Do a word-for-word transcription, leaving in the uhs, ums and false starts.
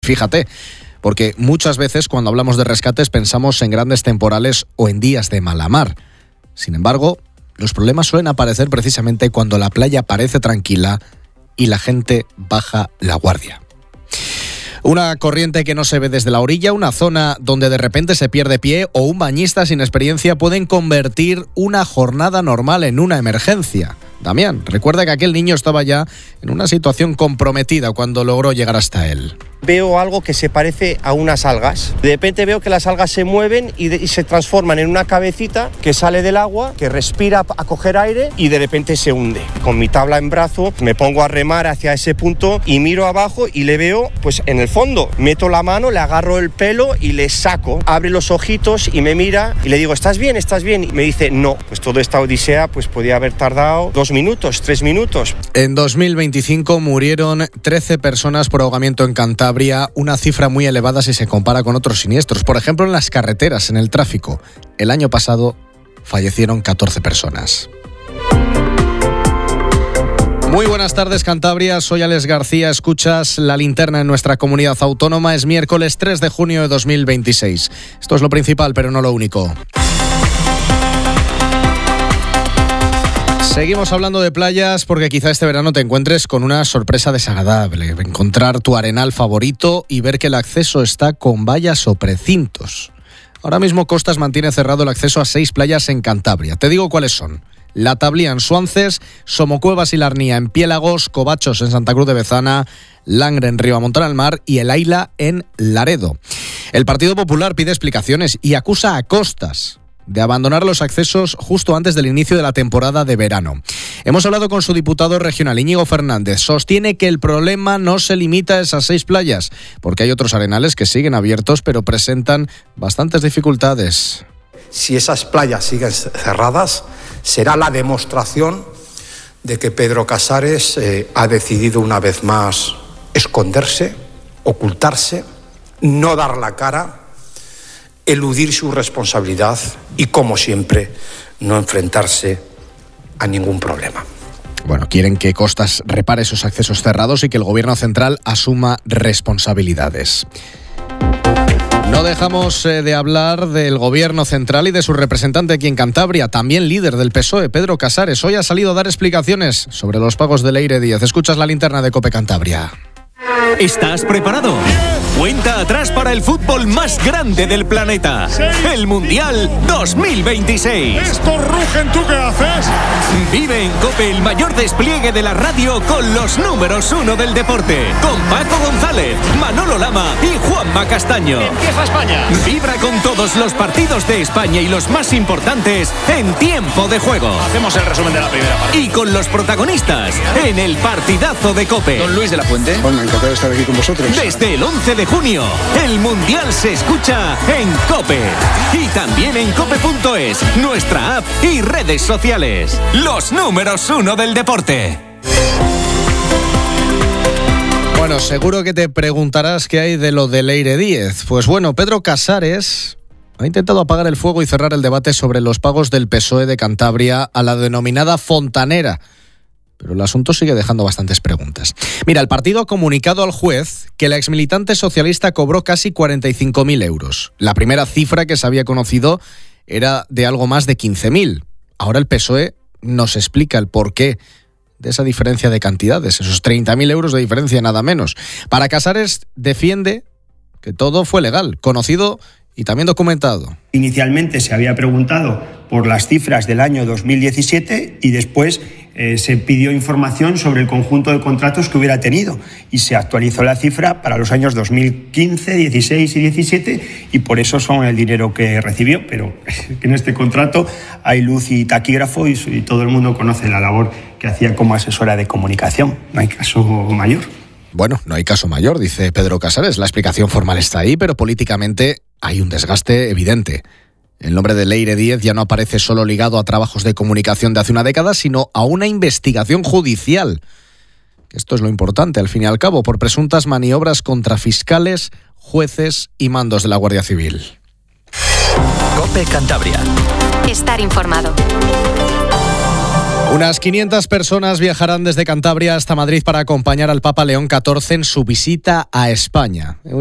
Fíjate, porque muchas veces cuando hablamos de rescates pensamos en grandes temporales o en días de mala mar. Sin embargo, los problemas suelen aparecer precisamente cuando la playa parece tranquila y la gente baja la guardia. Una corriente que no se ve desde la orilla, una zona donde de repente se pierde pie o un bañista sin experiencia pueden convertir una jornada normal en una emergencia. Damián, recuerda que aquel niño estaba ya en una situación comprometida cuando logró llegar hasta él. Veo algo que se parece a unas algas. De repente veo que las algas se mueven y, de, y se transforman en una cabecita que sale del agua, que respira a coger aire y de repente se hunde. Con mi tabla en brazo me pongo a remar hacia ese punto y miro abajo y le veo pues en el fondo. Meto la mano, le agarro el pelo y le saco. Abre los ojitos y me mira y le digo, ¿estás bien? ¿Estás bien? Y me dice, no. Pues toda esta odisea pues podía haber tardado dos minutos, tres minutos. En dos mil veinticinco murieron trece personas por ahogamiento en Cantabria. Una cifra muy elevada si se compara con otros siniestros. Por ejemplo, en las carreteras, en el tráfico. El año pasado fallecieron catorce personas. Muy buenas tardes, Cantabria. Soy Alex García. Escuchas La Linterna en nuestra comunidad autónoma. Es miércoles tres de junio de dos mil veintiséis. Esto es lo principal, pero no lo único. Seguimos hablando de playas porque quizá este verano te encuentres con una sorpresa desagradable. Encontrar tu arenal favorito y ver que el acceso está con vallas o precintos. Ahora mismo Costas mantiene cerrado el acceso a seis playas en Cantabria. Te digo cuáles son. La Tablía en Suances, Somocuevas y Larnía en Piélagos, Covachos en Santa Cruz de Bezana, Langre en Ribamontón al Mar y El Aila en Laredo. El Partido Popular pide explicaciones y acusa a Costas de abandonar los accesos justo antes del inicio de la temporada de verano. Hemos hablado con su diputado regional, Íñigo Fernández. Sostiene que el problema no se limita a esas seis playas, porque hay otros arenales que siguen abiertos, pero presentan bastantes dificultades. Si esas playas siguen cerradas, será la demostración de que Pedro Casares eh, ha decidido una vez más esconderse, ocultarse, no dar la cara, eludir su responsabilidad y, como siempre, no enfrentarse a ningún problema. Bueno, quieren que Costas repare esos accesos cerrados y que el Gobierno central asuma responsabilidades. No dejamos eh, de hablar del Gobierno central y de su representante aquí en Cantabria, también líder del P S O E, Pedro Casares. Hoy ha salido a dar explicaciones sobre los pagos de Leire Díez. Escuchas La Linterna de COPE Cantabria. ¿Estás preparado? Cuenta atrás para el fútbol más grande del planeta. El Mundial dos mil veintiséis. ¡Esto rugen! ¿Tú qué haces? Vive en COPE el mayor despliegue de la radio con los números uno del deporte. Con Paco González, Manolo Lama y Juanma Castaño. Empieza España. Vibra con todos los partidos de España y los más importantes en tiempo de juego. Hacemos el resumen de la primera parte. Y con los protagonistas en el partidazo de COPE. Don Luis de la Fuente. Bueno, encantado de estar aquí con vosotros. Desde el once de junio, el Mundial se escucha en COPE. Y también en cope punto es, nuestra app y redes sociales. Los números uno del deporte. Bueno, seguro que te preguntarás qué hay de lo de Leire Díez. Pues bueno, Pedro Casares ha intentado apagar el fuego y cerrar el debate sobre los pagos del P S O E de Cantabria a la denominada fontanera. Pero el asunto sigue dejando bastantes preguntas. Mira, el partido ha comunicado al juez que la exmilitante socialista cobró casi cuarenta y cinco mil euros. La primera cifra que se había conocido era de algo más de quince mil. Ahora el P S O E nos explica el porqué de esa diferencia de cantidades, esos treinta mil euros de diferencia nada menos. Para Casares defiende que todo fue legal, conocido y también documentado. Inicialmente se había preguntado por las cifras del año dos mil diecisiete y después eh, se pidió información sobre el conjunto de contratos que hubiera tenido y se actualizó la cifra para los años dos mil quince, dieciséis y diecisiete y por eso son el dinero que recibió, pero en este contrato hay luz y taquígrafo y, y todo el mundo conoce la labor que hacía como asesora de comunicación, no hay caso mayor. Bueno, no hay caso mayor, dice Pedro Casares. La explicación formal está ahí, pero políticamente hay un desgaste evidente. El nombre de Leire Díez ya no aparece solo ligado a trabajos de comunicación de hace una década, sino a una investigación judicial. Esto es lo importante, al fin y al cabo, por presuntas maniobras contra fiscales, jueces y mandos de la Guardia Civil. COPE Cantabria. Estar informado. Unas quinientas personas viajarán desde Cantabria hasta Madrid para acompañar al Papa León catorce en su visita a España.